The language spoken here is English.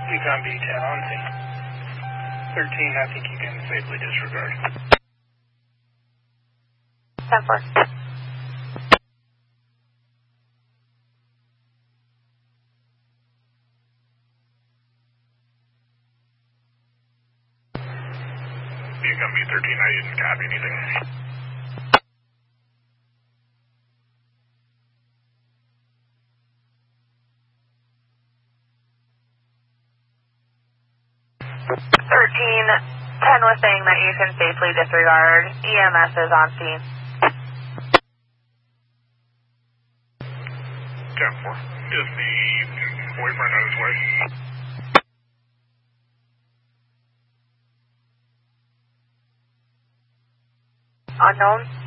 Recon B10 on scene. 13, I think you can safely disregard. 10-4. Recon B13, I didn't copy anything. Ten was saying that you can safely disregard. EMS is on scene. 10-4. Is the boyfriend on his way? Unknown.